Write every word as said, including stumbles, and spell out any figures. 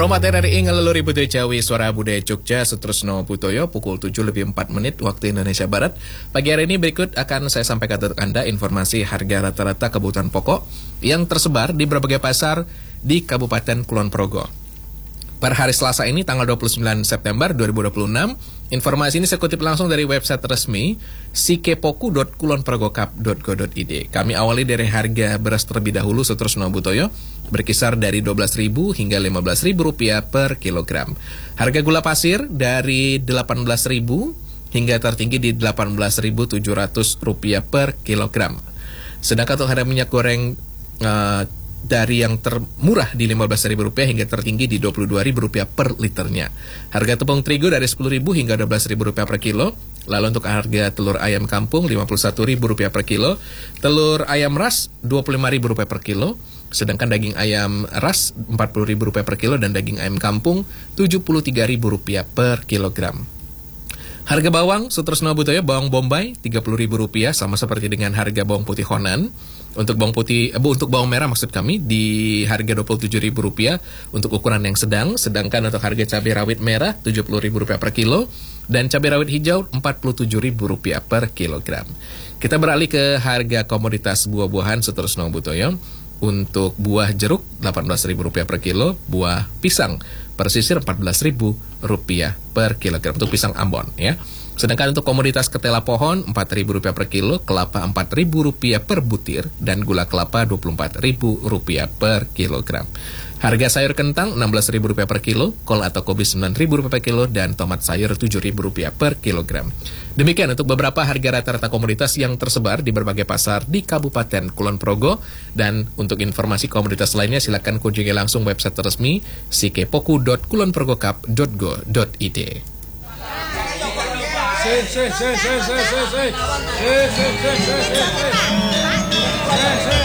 Romat R R I ngeleluri Budaya Jawi Suara Budaya Jogja Sutresno Butoyo pukul tujuh lebih empat menit waktu Indonesia Barat. Pagi hari ini berikut akan saya sampaikan untuk Anda informasi harga rata-rata kebutuhan pokok yang tersebar di berbagai pasar di Kabupaten Kulon Progo. Per hari Selasa ini tanggal dua puluh sembilan September dua ribu dua puluh enam, informasi ini saya kutip langsung dari website resmi sikepoku dot kulonprogokap dot go dot id. Kami awali dari harga beras terlebih dahulu Sutresno Butoyo berkisar dari dua belas ribu hingga lima belas ribu rupiah per kilogram. Harga gula pasir dari delapan belas ribu hingga tertinggi di delapan belas ribu tujuh ratus rupiah per kilogram. Sedangkan untuk harga minyak goreng uh, dari yang termurah di lima belas ribu rupiah hingga tertinggi di dua puluh dua ribu rupiah per liternya. Harga tepung terigu dari sepuluh ribu hingga dua belas ribu rupiah per kilo. Lalu untuk harga telur ayam kampung lima puluh satu ribu rupiah per kilo. Telur ayam ras dua puluh lima ribu rupiah per kilo. Sedangkan daging ayam ras empat puluh ribu rupiah per kilo dan daging ayam kampung tujuh puluh tiga ribu rupiah per kilogram. Harga bawang Sutresno Butoyo bawang bombay tiga puluh ribu rupiah sama seperti dengan harga bawang putih Honan. Untuk bawang putih, eh, untuk bawang merah maksud kami di harga dua puluh tujuh ribu rupiah untuk ukuran yang sedang. Sedangkan untuk harga cabai rawit merah tujuh puluh ribu rupiah per kilo dan cabai rawit hijau empat puluh tujuh ribu rupiah per kilogram. Kita beralih ke harga komoditas buah-buahan Sutresno Butoyo. Untuk buah jeruk delapan belas ribu rupiah per kilo, buah pisang persisir empat belas ribu rupiah per kilogram untuk pisang Ambon ya. Sedangkan untuk komoditas ketela pohon empat ribu rupiah per kilo, kelapa empat ribu rupiah per butir dan gula kelapa dua puluh empat ribu rupiah per kilogram. Harga sayur kentang enam belas ribu rupiah per kilo, kol atau kobi sembilan ribu rupiah per kilo dan tomat sayur tujuh ribu rupiah per kilogram. Demikian untuk beberapa harga rata-rata komoditas yang tersebar di berbagai pasar di Kabupaten Kulon Progo. Dan untuk informasi komoditas lainnya silakan kunjungi langsung website resmi sikepoku dot kulonprogokap dot go dot id. Si, si, si, si, si, si, si. Si, si, si, si, si, si. Si, si.